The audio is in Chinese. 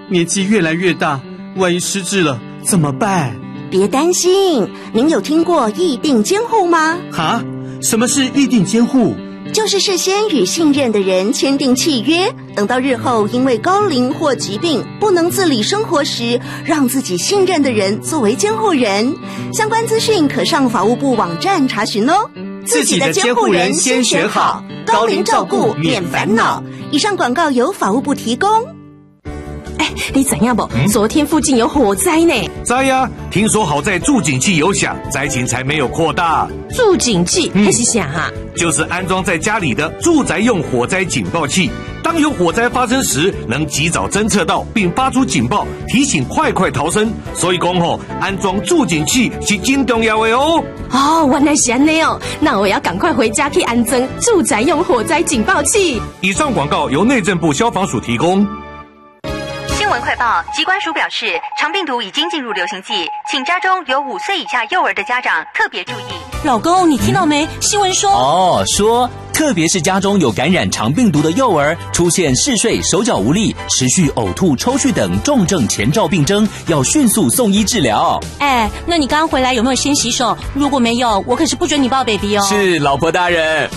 年纪越来越大，万一失智了怎么办？ 别担心，您有听过议定监护吗？ 哈？什么是议定监护？ 就是事先与信任的人签订契约，等到日后因为高龄或疾病不能自理生活时，让自己信任的人作为监护人。相关资讯可上法务部网站查询哦。 自己的监护人先选好，高龄照顾免烦恼。 以上广告由法务部提供。 你知影不？昨天附近有火灾呢。 知呀，听说好在助警器有响，灾情才没有扩大。 助警器还是啥啊？ 就是安装在家里的住宅用火灾警报器，当有火灾发生时，能及早侦测到并发出警报，提醒快逃生。所以讲安装助警器是真重要的哦。 哦，原来是这样哦，那我要赶快回家去安装住宅用火灾警报器。 以上广告由内政部消防署提供。 新闻快报，疾管署表示，肠病毒已经进入流行季，请家中有5岁以下幼儿的家长特别注意。 老公，你听到没？新闻说说特别是家中有感染肠病毒的幼儿，出现嗜睡、手脚无力、持续呕吐、抽搐等重症前兆病征，要迅速送医治疗。 那你刚刚回来有没有先洗手？如果没有，我可是不准你抱 baby 哦。 是，老婆大人。